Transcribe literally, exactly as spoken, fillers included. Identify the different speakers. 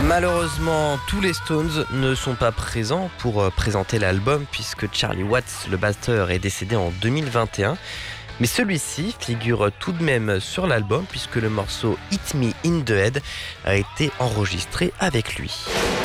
Speaker 1: Malheureusement, tous les Stones ne sont pas présents pour euh, présenter l'album puisque Charlie Watts, le batteur, est décédé en deux mille vingt et un. Mais celui-ci figure tout de même sur l'album puisque le morceau Hit Me in the Head a été enregistré avec lui.